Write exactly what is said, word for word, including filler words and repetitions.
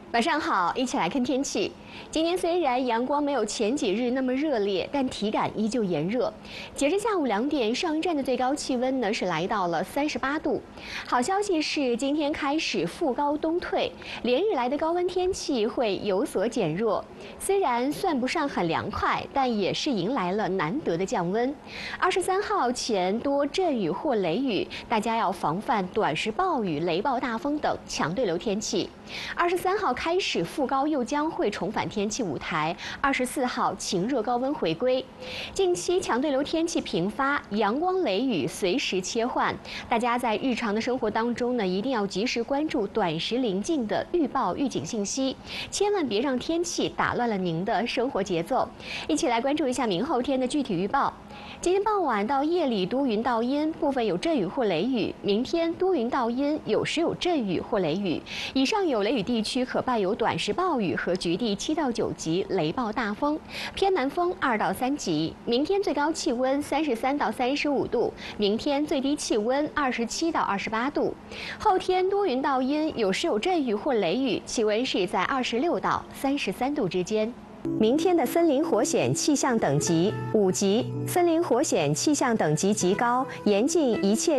晚上好，一起来看天气。今天虽然阳光没有前几日那么热烈，但体感依旧炎热。截至下午两点，上一站的最高气温呢是来到了三十八度。好消息是，今天开始副高东退，连日来的高温天气会有所减弱。虽然算不上很凉快，但也是迎来了难得的降温。二十三号前多阵雨或雷雨，大家要防范短时暴雨、雷暴大风等强对流天气。二十三号开始，副高又将会重返天气舞台。二十四号晴热高温回归。近期强对流天气频发，阳光雷雨随时切换。大家在日常的生活当中呢，一定要及时关注短时临近的预报预警信息，千万别让天气打乱了您的生活节奏。一起来关注一下明后天的具体预报。今天傍晚到夜里多云到阴，部分有阵雨或雷雨。明天多云到阴，有时有阵雨或雷雨。以上有雷雨地区可伴有短时暴雨和局地七到九级雷暴大风，偏南风二到三级。明天最高气温三十三到三十五度，明天最低气温二十七到二十八度。后天多云到阴，有时有阵雨或雷雨，气温是在二十六到三十三度之间。明天的森林火险气象等级五级，森林火险气象等级极高，严禁一切